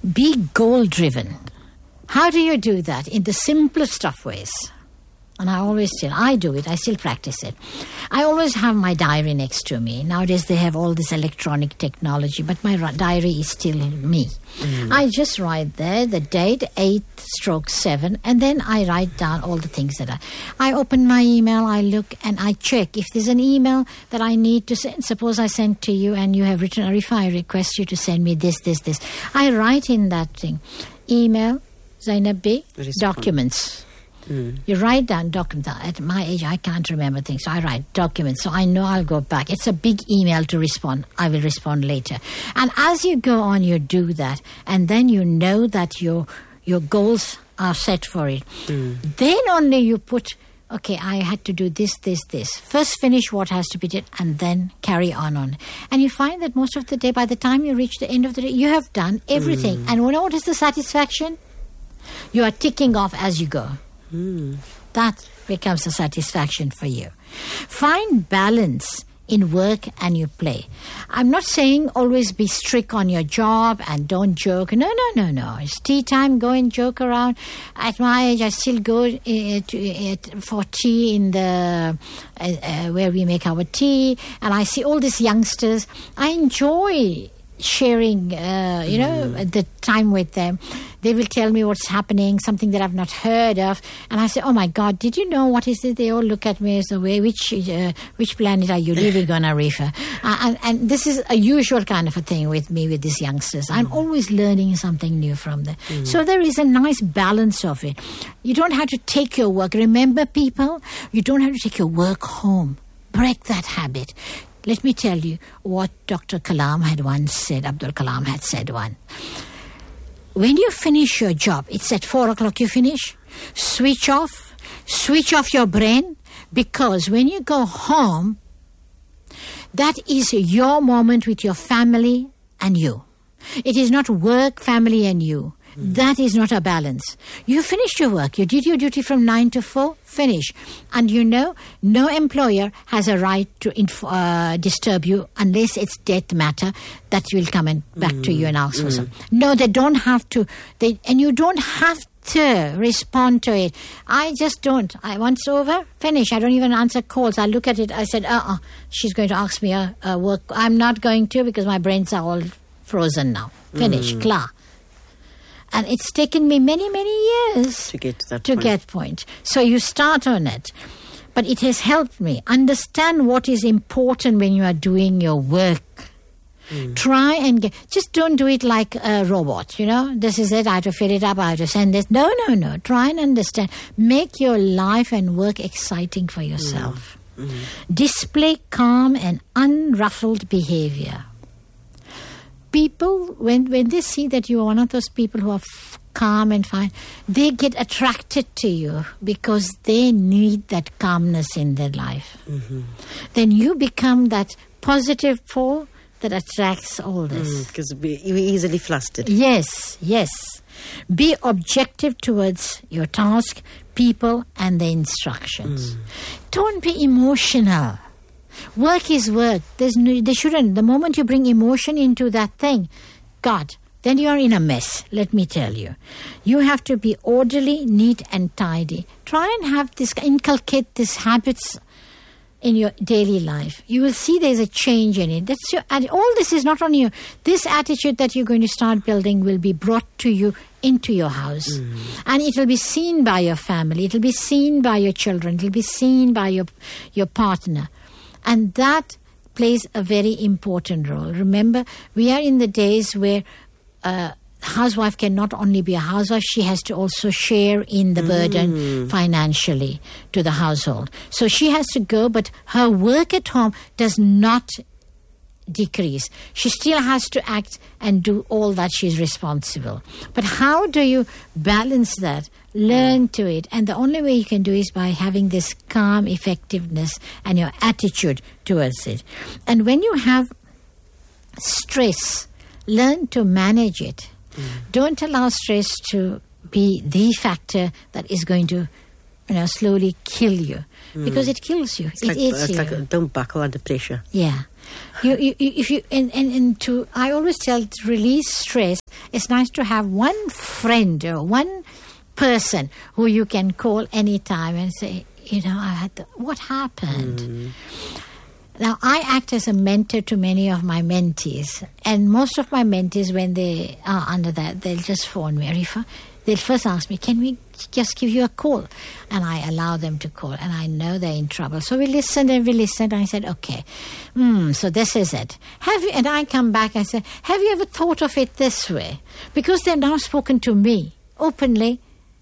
Be goal-driven. How do you do that? In the simplest of ways. And I do it. I still practice it. I always have my diary next to me. Nowadays they have all this electronic technology, but my diary is still me. I just write there the date, 8/7, and then I write down all the things that I open my email, I look and I check. If there's an email that I need to send, suppose I sent to you and you have written, or if I request you to send me this. I write in that thing. Email, Zainab B, documents. You write down documents. At my age, I can't remember things. So I write documents. So I know I'll go back. It's a big email to respond. I will respond later. And as you go on, you do that. And then you know that your goals are set for it. Then only you put, okay, I had to do this. First finish what has to be done and then carry on. And you find that most of the day, by the time you reach the end of the day, you have done everything. And you know what is the satisfaction? You are ticking off as you go. That becomes a satisfaction for you. Find balance in work and your play. I'm not saying always be strict on your job and don't joke. No. It's tea time, go and joke around. At my age, I still go for tea in the where we make our tea, and I see all these youngsters. I enjoy sharing, the time with them. They will tell me what's happening, something that I've not heard of, and I say, "Oh my God, did you know what is it?" They all look at me as a way, which planet are you living on, Arifa? And this is a usual kind of a thing with me, with these youngsters. I'm always learning something new from them. So there is a nice balance of it. You don't have to take your work. Remember, people, you don't have to take your work home. Break that habit. Let me tell you what Dr. Kalam had once said, Abdul Kalam had said once. When you finish your job, it's at 4 o'clock you finish, switch off your brain, because when you go home, that is your moment with your family and you. It is not work, family and you. That is not a balance. You finished your work. You did your duty from 9 to 4, finish. And you know, no employer has a right to disturb you unless it's death matter that will come back to you and ask for some. No, they don't have to. And you don't have to respond to it. I just don't. Once over, finish. I don't even answer calls. I look at it. I said, she's going to ask me a work. I'm not going to, because my brains are all frozen now. Finish. Klar. And it's taken me many, many years to get to that point. So you start on it. But it has helped me understand what is important when you are doing your work. Try and just don't do it like a robot, This is it, I have to fill it up, I have to send this. No. Try and understand. Make your life and work exciting for yourself. Display calm and unruffled behavior. People, when they see that you are one of those people who are calm and fine, they get attracted to you because they need that calmness in their life. Then you become that positive pole that attracts all this. Because you're easily flustered. Yes. Be objective towards your task, people, and the instructions. Don't be emotional. Work is work. They shouldn't. The moment you bring emotion into that thing, God, then you are in a mess, let me tell you. You have to be orderly, neat, and tidy. Try and inculcate these habits in your daily life. You will see there's a change in it. And all this is not on you. This attitude that you're going to start building will be brought to you into your house. And it will be seen by your family. It will be seen by your children. It will be seen by your partner. And that plays a very important role. Remember, we are in the days where a housewife can not only be a housewife, she has to also share in the burden financially to the household. So she has to go, but her work at home does not decrease. She still has to act and do all that she's responsible. But how do you balance that? Learn to it. And the only way you can do is by having this calm effectiveness and your attitude towards it. And when you have stress, learn to manage it. Don't allow stress to be the factor that is going to slowly kill you. Because it kills you. It eats you. Like don't buckle under pressure. Yeah. I always tell, to release stress, it's nice to have one friend or one person who you can call anytime and say, what happened? Now, I act as a mentor to many of my mentees, and most of my mentees, when they are under that, they'll just phone me, Arifa. They'll first ask me, can we just give you a call? And I allow them to call, and I know they're in trouble. So we listened, and I said, okay, so this is it. And I come back and say, have you ever thought of it this way? Because they've now spoken to me openly.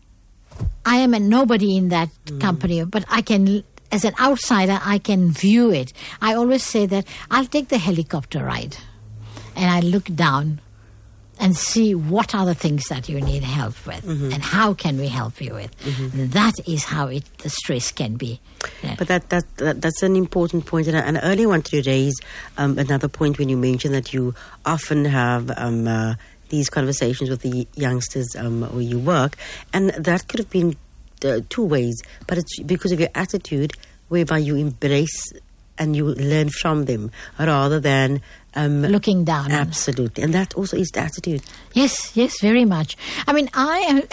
I am a nobody in that company, but I can, as an outsider, I can view it. I always say that I'll take the helicopter ride, and I look down and see what are the things that you need help with, and how can we help you with. That is how the stress can be. Yeah. But that's an important point, and I earlier wanted to raise another point when you mentioned that you often have these conversations with the youngsters where you work, and that could have been two ways, but it's because of your attitude whereby you embrace and you learn from them rather than looking down. Absolutely. And that also is the attitude. Yes, very much. I mean, I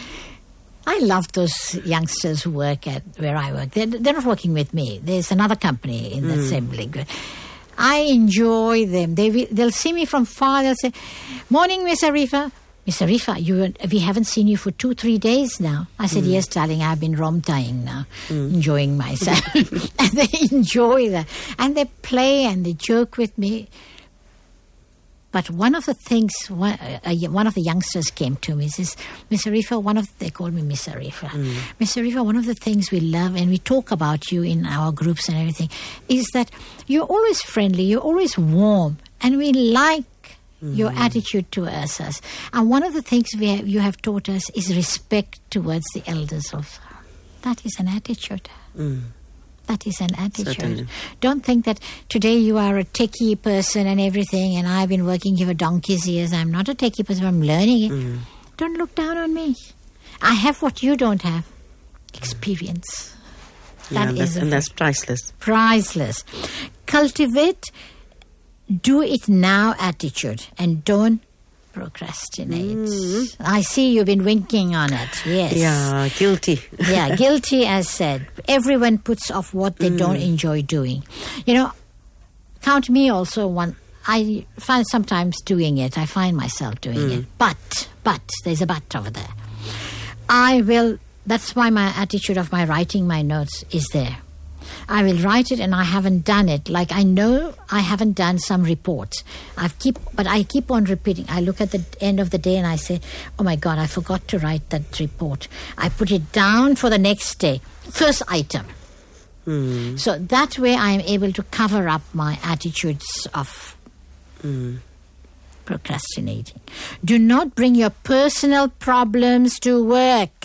love those youngsters who work at where I work. They're not working with me. There's another company in the same league. I enjoy them. They'll see me from far. They'll say, "Morning, Miss Arifa." Miss Arifa, we haven't seen you for 2-3 days now. I said, yes, darling, I've been rom-tying now, enjoying myself. And they enjoy that. And they play and they joke with me. But one of the things, one of the youngsters came to me and says, Miss Arifa, they call me Miss Arifa. Miss Arifa, one of the things we love, and we talk about you in our groups and everything, is that you're always friendly, you're always warm, and we like your attitude towards us. And one of the things you have taught us is respect towards the elders also. That is an attitude. That is an attitude. Certainly. Don't think that today you are a techie person and everything, and I've been working here for donkey's years. I'm not a techie person, I'm learning it. Don't look down on me. I have what you don't have. Experience. That's priceless. Priceless. Cultivate do it now attitude and don't procrastinate. I see you've been winking on it. Yes. Yeah, guilty. Yeah, guilty as said. Everyone puts off what they don't enjoy doing. Count me also one. I find sometimes doing it. I find myself doing it. But, there's a but over there. That's why my attitude of my writing my notes is there. I will write it and I haven't done it. Like I know I haven't done some reports. But I keep on repeating. I look at the end of the day and I say, oh my God, I forgot to write that report. I put it down for the next day. First item. So that way I am able to cover up my attitudes of procrastinating. Do not bring your personal problems to work.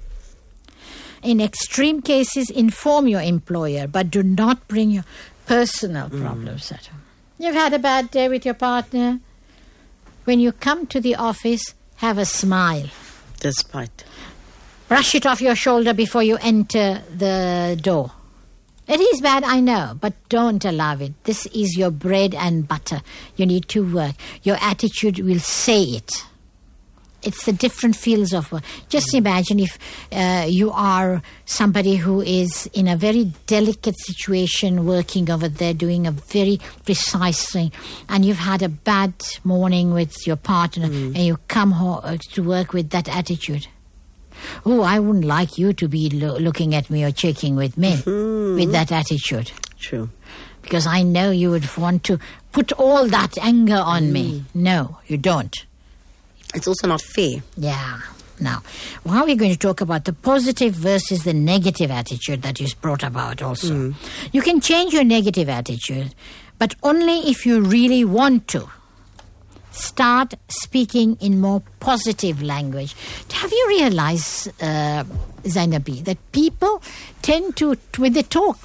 In extreme cases, inform your employer, but do not bring your personal problems at home. You've had a bad day with your partner. When you come to the office, have a smile. Despite. Brush it off your shoulder before you enter the door. It is bad, I know, but don't allow it. This is your bread and butter. You need to work. Your attitude will say it. It's the different fields of work. Just imagine if you are somebody who is in a very delicate situation, working over there, doing a very precise thing, and you've had a bad morning with your partner, and you come home to work with that attitude. Oh, I wouldn't like you to be looking at me or checking with me with that attitude. True. Because I know you would want to put all that anger on me. No, you don't. It's also not fair. Yeah. Now, how are we going to talk about the positive versus the negative attitude that is brought about also? You can change your negative attitude, but only if you really want to. Start speaking in more positive language. Have you realized, Zainabi, that people tend to, when they talk,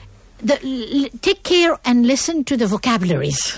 take care and listen to the vocabularies.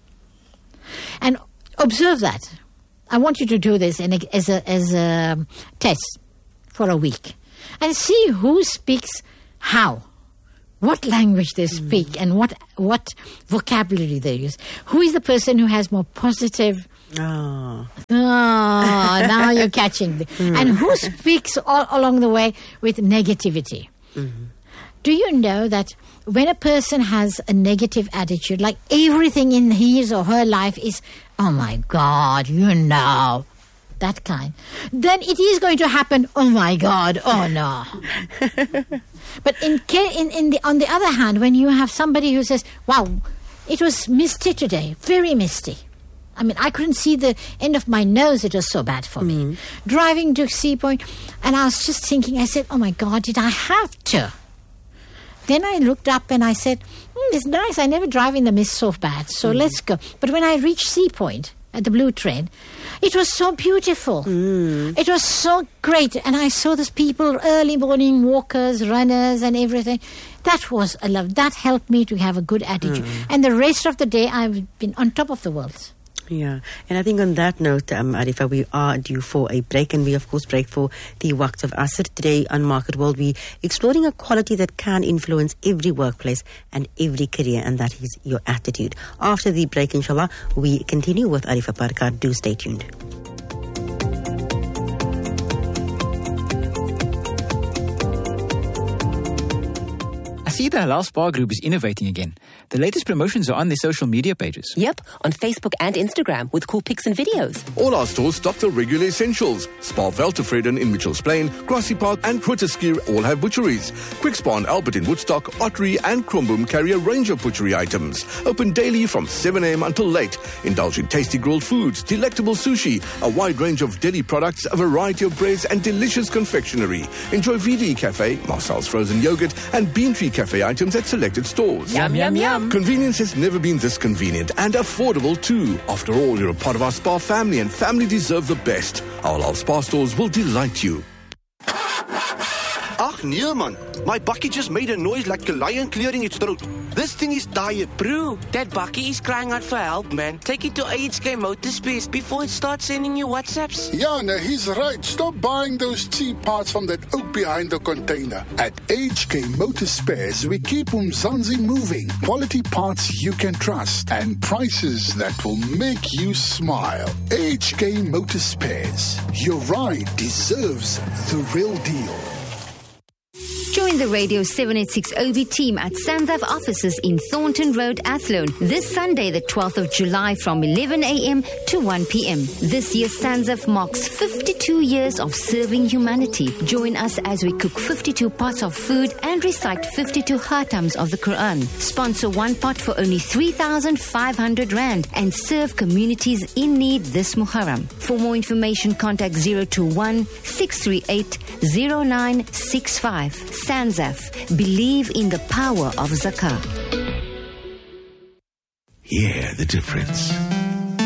And observe that. I want you to do this as a test for a week and see who speaks how what language they speak and what vocabulary they use. Who is the person who has more positive... Oh, now you're catching me. And who speaks all along the way with negativity? Do you know that when a person has a negative attitude, like everything in his or her life is, oh my God, that kind, then it is going to happen, oh my God, oh no. But on the other hand, when you have somebody who says, wow, it was misty today, very misty. I mean, I couldn't see the end of my nose. It was so bad for me. Driving to Sea Point, and I was just thinking, I said, oh my God, did I have to? Then I looked up and I said, it's nice. I never drive in the mist so bad, so let's go. But when I reached Sea Point at the Blue Train, it was so beautiful. It was so great. And I saw those people, early morning walkers, runners and everything. That was a love. That helped me to have a good attitude. And the rest of the day, I've been on top of the world. Yeah, and I think on that note, Arifa, we are due for a break, and we of course break for the Waqt of Asr. Today on Market World, we're exploring a quality that can influence every workplace and every career, and that is your attitude. After the break, inshallah, we continue with Arifa Parkar. Do stay tuned. I see the Halal Spa Group is innovating again. The latest promotions are on their social media pages. Yep, on Facebook and Instagram with cool pics and videos. All our stores stock the regular essentials. Spa Veltevreden in Mitchells Plain, Grassy Park and Quitterskier all have butcheries. Quick Spa and Albert in Woodstock, Ottery and Kromboom carry a range of butchery items. Open daily from 7 a.m. until late. Indulge in tasty grilled foods, delectable sushi, a wide range of deli products, a variety of breads and delicious confectionery. Enjoy VD Cafe, Marcel's frozen yogurt and Bean Tree Cafe items at selected stores. Yum, yum, yum. Convenience has never been this convenient and affordable too. After all, you're a part of our Spa family and family deserve the best. Our Halal Spa stores will delight you. Ach nee man, my bakkie just made a noise like a lion clearing its throat. This thing is tired. Bro, that bakkie is crying out for help, man. Take it to AHK Motorspace before it starts sending you WhatsApps. Yeah, no, he's right. Stop buying those cheap parts from that oak behind the container. At HK Motorspares, we keep Umzansi moving. Quality parts you can trust and prices that will make you smile. HK Motorspares. Your ride deserves the real deal. Join the Radio 786 OB team at Sanzaf offices in Thornton Road, Athlone, this Sunday, the 12th of July from 11 a.m. to 1 p.m. This year, Sanzaf marks 52 years of serving humanity. Join us as we cook 52 pots of food and recite 52 khatams of the Quran. Sponsor one pot for only 3,500 Rand and serve communities in need this Muharram. For more information, contact 021 638 0965. Sanzaf, believe in the power of zakah. Hear the difference.